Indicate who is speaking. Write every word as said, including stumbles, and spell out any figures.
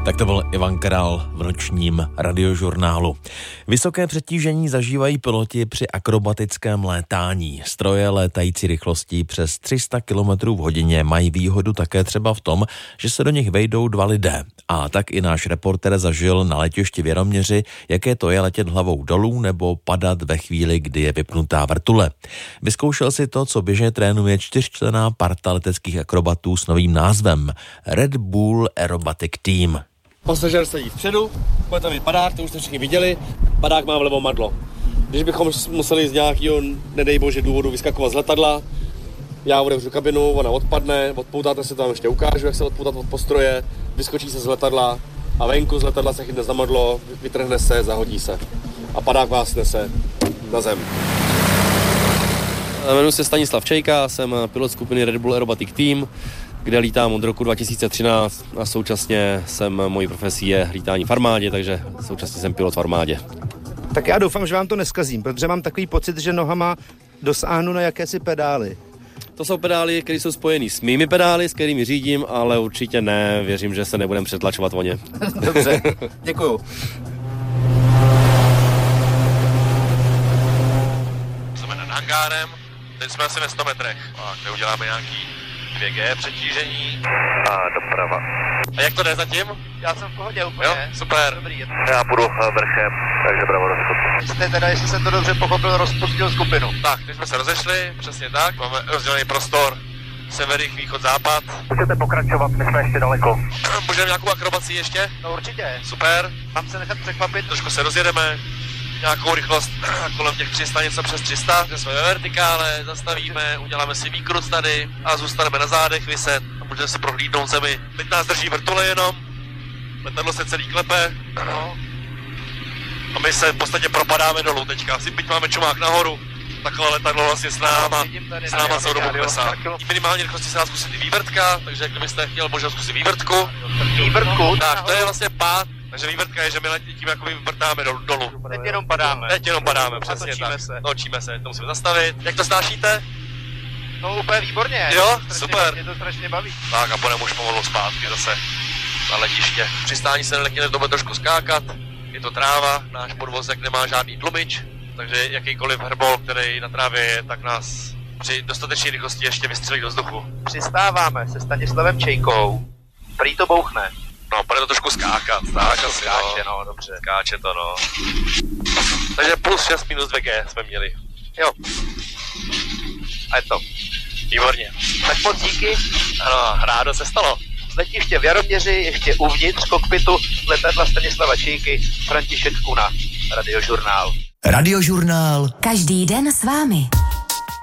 Speaker 1: Tak to byl Ivan Král v nočním radiožurnálu. Vysoké přetížení zažívají piloti při akrobatickém létání. Stroje létající rychlostí přes tři sta kilometrů v hodině mají výhodu také třeba v tom, že se do nich vejdou dva lidé. A tak i náš reporter zažil na letišti v Jaroměři, jaké to je letět hlavou dolů nebo padat ve chvíli, kdy je vypnutá vrtule. Vyzkoušel si to, co běžně trénuje čtyřčlenná parta leteckých akrobatů s novým názvem Red Bull Aerobatic Team.
Speaker 2: Pasažér sedí vpředu, bude tam je padák, to už jste všichni viděli, padák má vlevo madlo. Když bychom museli z nějakého, nedej bože, důvodu vyskakovat z letadla, já otevřu kabinu, ona odpadne, odpoutáte se tam, ještě ukážu, jak se odpoutat od postroje, vyskočí se z letadla a venku z letadla se chytne za madlo, vytrhne se, zahodí se a padák vás nese na zem. Jmenuji se Stanislav Čejka, jsem pilot skupiny Red Bull Aerobatic Team, kde lítám od roku dva tisíce třináct a současně jsem, mojí profesí je lítání v armádě, takže současně jsem pilot v armádě.
Speaker 3: Tak já doufám, že vám to neskazím, protože mám takový pocit, že nohama dosáhnu na jakési pedály.
Speaker 2: To jsou pedály, které jsou spojený s mými pedály, s kterými řídím, ale určitě ne, věřím, že se nebudem přetlačovat o ně.
Speaker 3: Dobře, děkuju.
Speaker 4: Jsme nad hangárem, teď jsme asi ve sto metrech, a kde uděláme nějaký dvě gé přetížení. A doprava. A jak to jde zatím?
Speaker 5: Já jsem v pohodě úplně.
Speaker 4: Jo, super.
Speaker 5: Dobrý.
Speaker 4: Já půjdu vrchem, takže bravo do skoku.
Speaker 5: Jste teda, jestli jsem to dobře pochopil, rozpustil skupinu.
Speaker 4: Tak, teď jsme se rozešli, přesně tak, máme rozdělený prostor, sever, jih, východ, západ.
Speaker 5: Můžete pokračovat, my jsme ještě daleko.
Speaker 4: Můžeme nějakou akrobaci ještě?
Speaker 5: No určitě.
Speaker 4: Super.
Speaker 5: Mám se nechat překvapit.
Speaker 4: Trošku se rozjedeme, nějakou rychlost kolem těch tři sta, něco přes tři sta, kde jsme ve vertikále, zastavíme, uděláme si výkrut tady a zůstaneme na zádech vyset a můžeme si prohlídnout zemi. Teď nás drží vrtule jenom, letadlo se celý klepe, no. A my se v podstatě propadáme dolů teďka, si byť máme čumák nahoru, takové letadlo vlastně s náma, s náma celou dobu klesá. Minimální rychlosti se dá zkusit i vývrtka, takže kdybyste chtěl možná zkusit vývrtku.
Speaker 5: Vývrtku?
Speaker 4: Tak, to je vlastně pád. Takže vývrtka je, že my tím jako vyvrtáme dolů. dolů.
Speaker 5: Teď jenom padáme.
Speaker 4: Teď jenom padáme, přesně
Speaker 5: točíme
Speaker 4: tak.
Speaker 5: se.
Speaker 4: Točíme se, to musíme zastavit. Jak to snášíte?
Speaker 5: No úplně výborně.
Speaker 4: Jo,
Speaker 5: strašně,
Speaker 4: super.
Speaker 5: Mě to strašně baví.
Speaker 4: Tak a budeme už pomalu zpátky zase na letiště. Při stání se nelekněte, to bude trošku skákat. Je to tráva, náš podvozek nemá žádný tlumič, takže jakýkoliv hrbol, který na trávě je, tak nás při dostatečné rychlosti ještě vystřelí do vzduchu.
Speaker 5: Přistáváme se Stanislavem Čejkou. Prý to bouchne.
Speaker 4: No, bude to trošku skákat, tak asi,
Speaker 5: skáče,
Speaker 4: no.
Speaker 5: no, dobře.
Speaker 4: Skáče to, no. Takže plus šest minus dvě gé jsme měli.
Speaker 5: Jo. A je to.
Speaker 4: Výborně.
Speaker 5: Tak moc díky.
Speaker 4: Ano, rádo se stalo.
Speaker 5: Z letiště v Jaroměři, ještě uvnitř kokpitu letadla Stanislava Čejky, František Kuna, Radiožurnál.
Speaker 6: Radiožurnál. Každý den s vámi.